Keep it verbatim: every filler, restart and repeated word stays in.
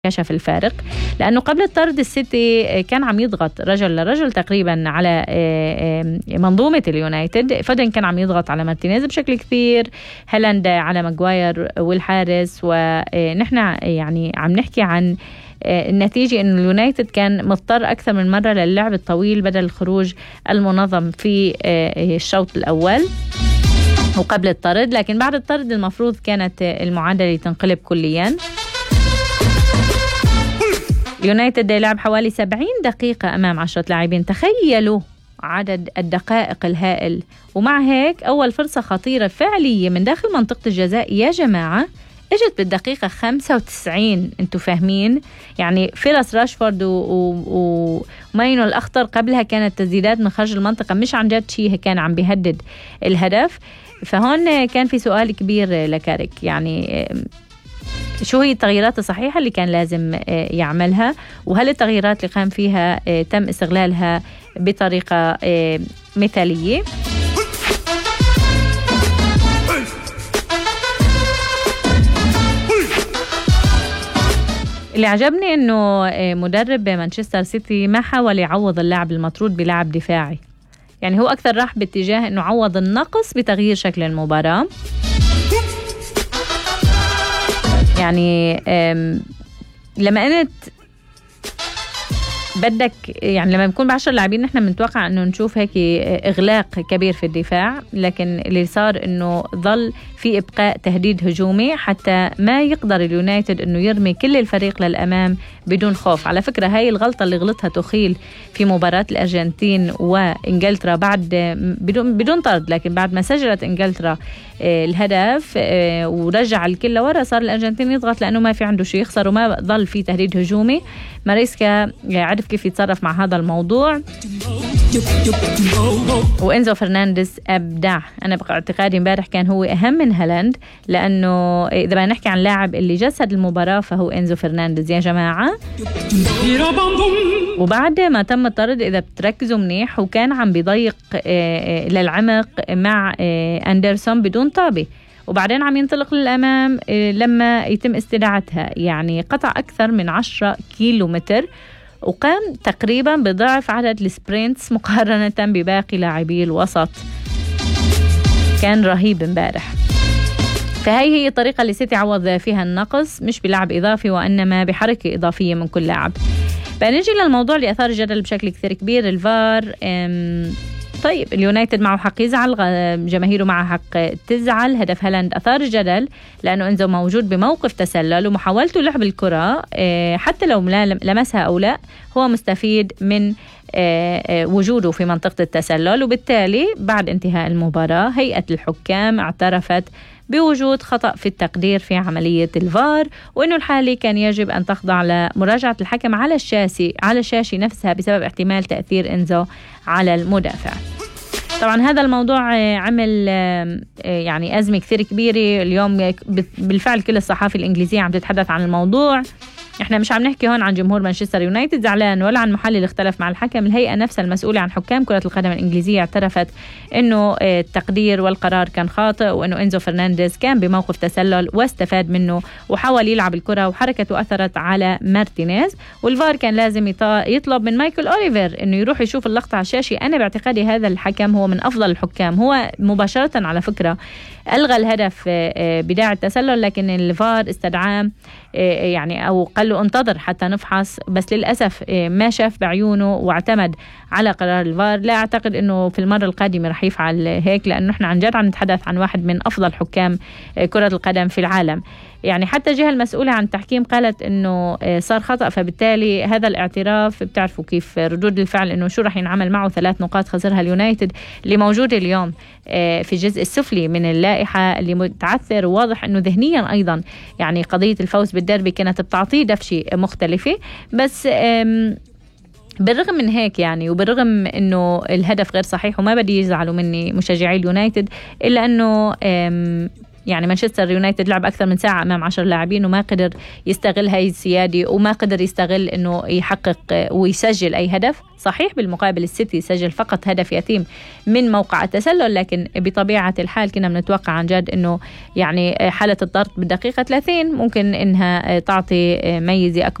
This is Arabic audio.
كشف الفارق، لأنه قبل الطرد السيتي كان عم يضغط رجل لرجل تقريبا على منظومة اليونايتد. فودن كان عم يضغط على مارتينيز بشكل كثير، هالاند على ماغواير والحارس، ونحن يعني عم نحكي عن النتيجة إنه اليونايتد كان مضطر أكثر من مرة للعب الطويل بدل الخروج المنظم في الشوط الأول وقبل الطرد. لكن بعد الطرد المفروض كانت المعادلة تنقلب كليا. اليونايتد لعب حوالي سبعين دقيقة أمام عشرة لاعبين، تخيلوا عدد الدقائق الهائل. ومع هيك أول فرصة خطيرة فعلية من داخل منطقة الجزاء يا جماعة اجت بالدقيقة خمسة وتسعين. انتوا فاهمين؟ يعني فيلس راشفورد وماينو الأخطر قبلها كانت تسديدات من خارج المنطقة، مش عن جد شيء كان عم بيهدد الهدف. فهون كان في سؤال كبير لكاريك، يعني شو هي التغييرات الصحيحة اللي كان لازم يعملها، وهل التغييرات اللي قام فيها تم استغلالها بطريقة مثالية. اللي عجبني انه مدرب مانشستر سيتي ما حاول يعوض اللاعب المطرود بلاعب دفاعي، يعني هو اكثر راح باتجاه انه عوض النقص بتغيير شكل المباراة. يعني لما انت بدك يعني لما بنكون بعشر لاعبين نحن بنتوقع انه نشوف هيك اغلاق كبير في الدفاع، لكن اللي صار انه ظل في ابقاء تهديد هجومي حتى ما يقدر اليونايتد انه يرمي كل الفريق للامام بدون خوف. على فكرة هاي الغلطة اللي غلطها توخيل في مباراة الارجنتين وانجلترا بعد بدون بدون طرد، لكن بعد ما سجلت انجلترا الهدف ورجع الكل لورا صار الارجنتين يضغط لانه ما في عنده شيء يخسر وما ظل في تهديد هجومي. ماريسكا عرف كيف يتصرف مع هذا الموضوع، وإنزو فرنانديز أبدع. أنا باعتقادي امبارح كان هو أهم من هالاند، لأنه إذا بدنا نحكي عن لاعب اللي جسد المباراة فهو إنزو فرنانديز يا جماعة. وبعد ما تم الطرد إذا بتركزوا منيح وكان عم بيضيق للعمق مع أندرسون بدون طابة، وبعدين عم ينطلق للأمام لما يتم استدعتها، يعني قطع أكثر من عشرة كيلو متر، وقام تقريبا بضعف عدد السبرينتس مقارنة بباقي لاعبي الوسط. كان رهيب امبارح. فهي هي الطريقة اللي سيتي عوض فيها النقص، مش بلعب إضافي وإنما بحركة إضافية من كل لاعب. فنجي للموضوع اللي أثار الجدل بشكل كثير كبير، الفار. طيب اليونايتد معه حق يزعل، جماهيره معه حق تزعل. هدف هالاند أثار الجدل لأنه إنزو موجود بموقف تسلل ومحاولته لعب الكرة حتى لو لمسها أو لا هو مستفيد من وجوده في منطقة التسلل. وبالتالي بعد انتهاء المباراة هيئة الحكام اعترفت بوجود خطأ في التقدير في عملية الفار، وإنه الحالة كان يجب أن تخضع لمراجعة الحكم على الشاشة على الشاشة نفسها بسبب احتمال تأثير إنزو على المدافع. طبعا هذا الموضوع عمل يعني أزمة كثير كبيرة اليوم، بالفعل كل الصحافة الإنجليزية عم تتحدث عن الموضوع. احنا مش عم نحكي هون عن جمهور مانشستر يونايتد زعلان ولا عن محلل اختلف مع الحكم. الهيئة نفسها المسؤولة عن حكام كرة القدم الإنجليزية اعترفت انه التقدير والقرار كان خاطئ، وانه إنزو فرنانديز كان بموقف تسلل واستفاد منه وحاول يلعب الكرة وحركته أثرت على مارتينيز، والفار كان لازم يطلب من مايكل أوليفر انه يروح يشوف اللقطة على الشاشة. انا باعتقادي هذا الحكم هو من افضل الحكام، هو مباشرة على فكرة ألغى الهدف بداعي التسلل، لكن الفار استدعاه يعني أو قال له انتظر حتى نفحص، بس للأسف ما شاف بعيونه واعتمد على قرار الفار. لا أعتقد أنه في المرة القادمة رح يفعل هيك، لأنه نحن عن جد عم نتحدث عن واحد من أفضل حكام كرة القدم في العالم. يعني حتى الجهة المسؤولة عن التحكيم قالت أنه صار خطأ، فبالتالي هذا الاعتراف بتعرفوا كيف ردود الفعل أنه شو رح ينعمل معه. ثلاث نقاط خسرها اليونايتد اللي موجودة اليوم في الجزء السفلي من اللائحة، اللي متعثر، وواضح أنه ذهنيا أيضا يعني قضية الفوز بالدربي كانت بتعطيه دفشة مختلفة. بس بالرغم من هيك يعني وبالرغم انه الهدف غير صحيح وما بدي يزعلوا مني مشجعي اليونايتد، الا انه يعني مانشستر يونايتد لعب أكثر من ساعة أمام عشر لاعبين وما قدر يستغل هاي السيادة وما قدر يستغل إنه يحقق ويسجل أي هدف. صحيح بالمقابل السيتي سجل فقط هدف يتيم من موقع التسلل، لكن بطبيعة الحال كنا بنتوقع عن جد إنه يعني حالة الضغط بالدقيقة ثلاثين ممكن إنها تعطي ميزة أكبر